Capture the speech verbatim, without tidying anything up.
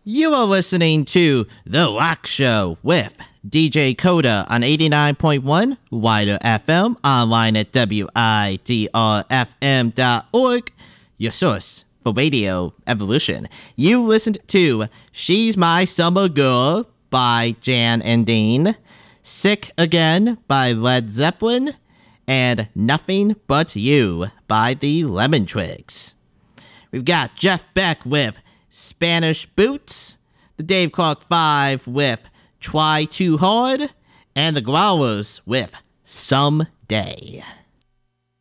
You are listening to The Rock Show with D J Coda on eighty-nine point one Wider F M, online at W I D R F M dot org, your source for Radio Evolution. You listened to She's My Summer Girl by Jan and Dean, Sick Again by Led Zeppelin, and Nothing But You by the Lemon Twigs. We've got Jeff Beck with Spanish Boots, the Dave Clark Five with Try Too Hard, and the Growlers with Someday.